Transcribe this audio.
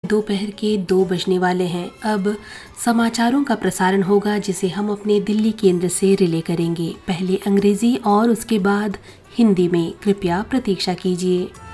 दोपहर के 2 बजने वाले हैं। अब समाचारों का प्रसारण होगा जिसे हम अपने दिल्ली केंद्र से रिले करेंगे। पहले अंग्रेजी और उसके बाद हिंदी में। कृपया प्रतीक्षा कीजिए।